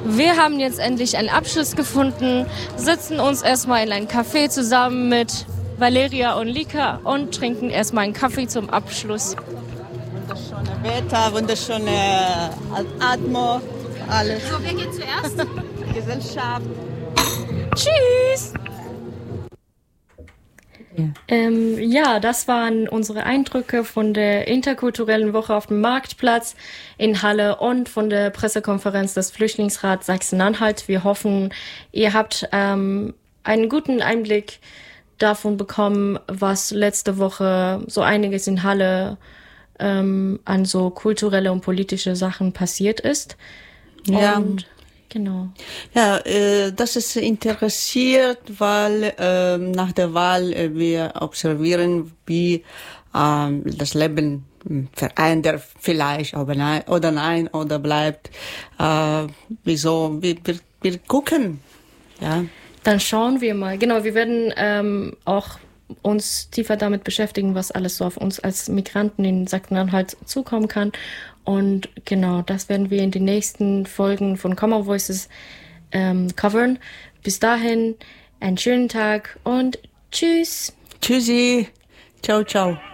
Wir haben jetzt endlich einen Abschluss gefunden, sitzen uns erstmal in ein Café zusammen mit Valeria und Lika und trinken erstmal einen Kaffee zum Abschluss. Wunderschöne Wetter, wunderschöne Atmung, alles. So, wer geht zuerst? Gesellschaft. Tschüss! Ja, das waren unsere Eindrücke von der interkulturellen Woche auf dem Marktplatz in Halle und von der Pressekonferenz des Flüchtlingsrats Sachsen-Anhalt. Wir hoffen, ihr habt einen guten Einblick davon bekommen, was letzte Woche so einiges in Halle an so kulturelle und politische Sachen passiert ist. Ja. Und genau. Ja, das ist interessiert, weil nach der Wahl wir observieren, wie das Leben verändert vielleicht oder nein oder bleibt. Wieso? Wir gucken. Ja. Dann schauen wir mal. Genau, wir werden auch uns tiefer damit beschäftigen, was alles so auf uns als Migranten in Sachsen-Anhalt zukommen kann. Und genau, das werden wir in den nächsten Folgen von Common Voices covern. Bis dahin, einen schönen Tag und tschüss. Tschüssi. Ciao, ciao.